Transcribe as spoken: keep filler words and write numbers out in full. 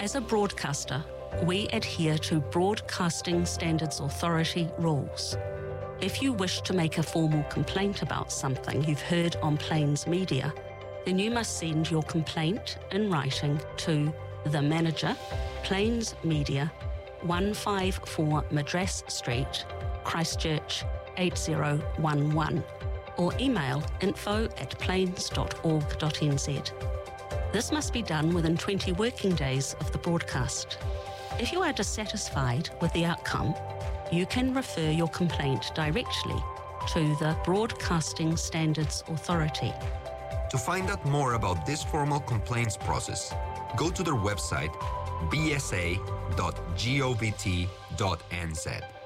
As a broadcaster, we adhere to Broadcasting Standards Authority rules. If you wish to make a formal complaint about something you've heard on Plains Media, then you must send your complaint in writing to the manager, Plains Media, one five four Madras Street, Christchurch eight zero one one, or email info at plains dot org dot n z. This must be done within twenty working days of the broadcast. If you are dissatisfied with the outcome, you can refer your complaint directly to the Broadcasting Standards Authority. To find out more about this formal complaints process, go to their website b s a dot govt dot n z.